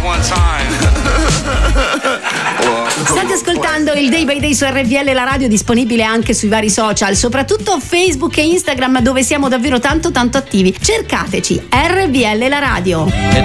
State ascoltando il Day by Day su RVL, la radio, disponibile anche sui vari social, soprattutto Facebook e Instagram, dove siamo davvero tanto attivi. Cercateci, RVL la radio.